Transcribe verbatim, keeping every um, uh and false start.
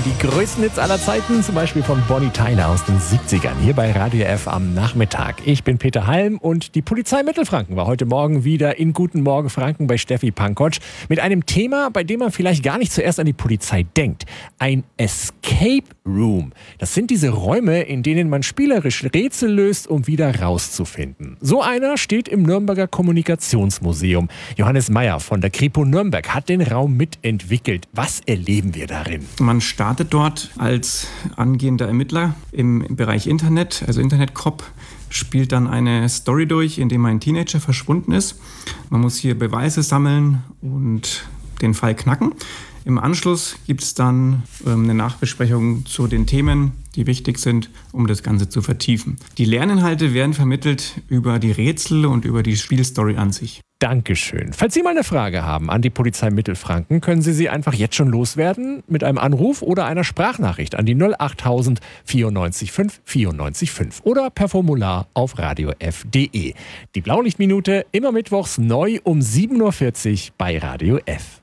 Die größten Hits aller Zeiten, zum Beispiel von Bonnie Tyler aus den siebzigern, hier bei Radio F am Nachmittag. Ich bin Peter Halm und die Polizei Mittelfranken war heute Morgen wieder in Guten Morgen Franken bei Steffi Pankotsch mit einem Thema, bei dem man vielleicht gar nicht zuerst an die Polizei denkt. Ein Escape Room. Das sind diese Räume, in denen man spielerisch Rätsel löst, um wieder rauszufinden. So einer steht im Nürnberger Kommunikationsmuseum. Johannes Meyer von der Kripo Nürnberg hat den Raum mitentwickelt. Was erleben wir darin? Man startet dort als angehender Ermittler im Bereich Internet, also Internet-Cop, spielt dann eine Story durch, in dem ein Teenager verschwunden ist. Man muss hier Beweise sammeln und den Fall knacken. Im Anschluss gibt es dann ähm, eine Nachbesprechung zu den Themen, die wichtig sind, um das Ganze zu vertiefen. Die Lerninhalte werden vermittelt über die Rätsel und über die Spielstory an sich. Dankeschön. Falls Sie mal eine Frage haben an die Polizei Mittelfranken, können Sie sie einfach jetzt schon loswerden mit einem Anruf oder einer Sprachnachricht an die null achttausend vierundneunzig fünf vierundneunzig fünf oder per Formular auf radiof punkt de. Die Blaulichtminute immer mittwochs neu um sieben Uhr vierzig bei Radio F.